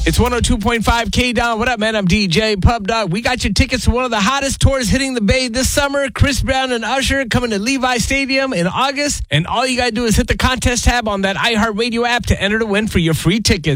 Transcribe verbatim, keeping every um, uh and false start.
It's one oh two point five K-Don. What up, man? I'm D J Pub Dog. We got your tickets to one of the hottest tours hitting the Bay this summer. Chris Brown and Usher coming to Levi Stadium in August. And all you got to do is hit the contest tab on that iHeartRadio app to enter to win for your free tickets.